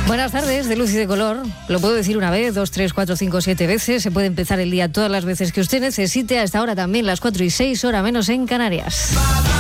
Buenas tardes, de luz y de color. Lo puedo decir una vez, 2, 3, 4, 5, 7 veces. Se puede empezar el día todas las veces que usted necesite. Hasta ahora también, las 4 y 6, hora menos en Canarias.